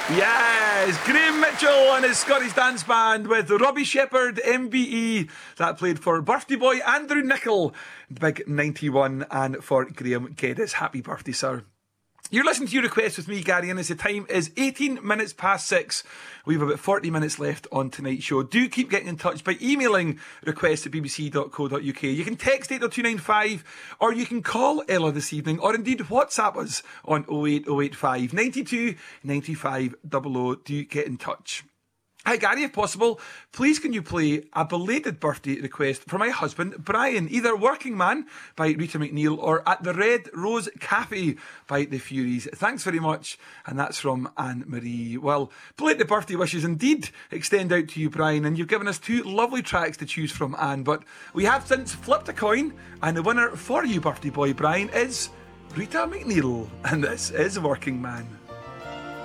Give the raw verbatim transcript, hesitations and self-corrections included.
Yes, Graham Mitchell and his Scottish dance band with Robbie Shepherd, M B E. That played for birthday boy Andrew Nicol, big ninety-one, and for Graham Geddes. Happy birthday, sir. You're listening to Your Request with me, Gary, and as the time is eighteen minutes past six, we have about forty minutes left on tonight's show. Do keep getting in touch by emailing request at b b c dot co dot u k. You can text eight oh two nine five, or you can call Ella this evening, or indeed WhatsApp us on oh eight oh eight five, ninety-two, ninety-five, double oh. Do get in touch. Hi Gary, if possible, please can you play a belated birthday request for my husband Brian, either Working Man by Rita McNeil or At the Red Rose Cafe by The Furies. Thanks very much. And that's from Anne Marie. Well, belated birthday wishes indeed extend out to you, Brian, and you've given us two lovely tracks to choose from, Anne, but we have since flipped a coin, and the winner for you, birthday boy Brian, is Rita McNeil, and this is Working Man.